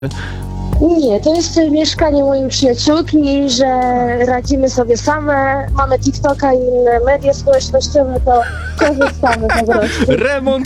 Nie, to jest mieszkanie mojej przyjaciółki, że radzimy sobie same, mamy TikToka i inne media społecznościowe, to korzystamy po prostu. Remont